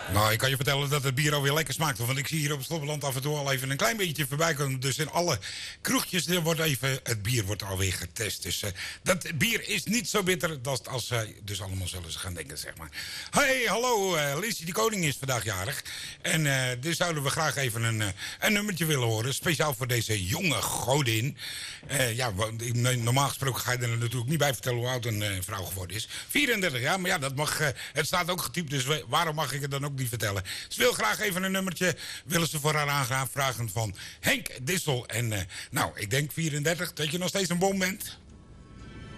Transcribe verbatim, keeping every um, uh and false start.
Nou, ik kan je vertellen dat het bier alweer lekker smaakt. Want ik zie hier op het Slobbeland af en toe al even een klein beetje voorbij komen. Dus in alle kroegjes er wordt even, het bier wordt alweer getest. Dus uh, dat bier is niet zo bitter als, als uh, dus allemaal zullen ze gaan denken, zeg maar. Hey, hallo, uh, Lizzie de Koning is vandaag jarig. En uh, dus zouden we graag even een, uh, een nummertje willen horen. Speciaal voor deze jonge godin. Uh, ja, normaal gesproken ga je er natuurlijk niet bij vertellen hoe oud een uh, vrouw geworden is. vierendertig jaar, maar ja, dat mag, uh, het staat ook getypt. Dus we, waarom mag ik het dan ook niet vertellen? Ze wil graag even een nummertje. Willen ze voor haar aangaan vragen van Henk Dissel. En uh, nou, ik denk vierendertig dat je nog steeds een bom bent.